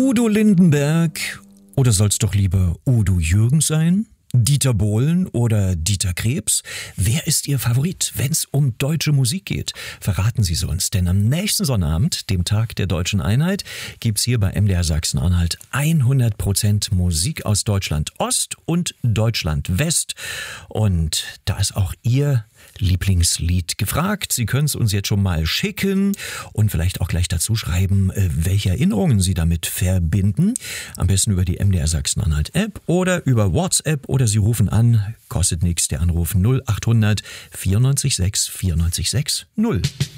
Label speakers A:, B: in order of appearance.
A: Udo Lindenberg oder soll's doch lieber Udo Jürgens sein? Dieter Bohlen oder Dieter Krebs? Wer ist Ihr Favorit, wenn's um deutsche Musik geht? Verraten Sie es uns, denn am nächsten Sonnabend, dem Tag der Deutschen Einheit, gibt's hier bei MDR Sachsen-Anhalt 100% Musik aus Deutschland Ost und Deutschland West. Und da ist auch Ihr Lieblingslied gefragt. Sie können es uns jetzt schon mal schicken und vielleicht auch gleich dazu schreiben, welche Erinnerungen Sie damit verbinden. Am besten über die MDR Sachsen-Anhalt App oder über WhatsApp oder Sie rufen an. Kostet nichts, der Anruf 0800 94 6 94 6 0.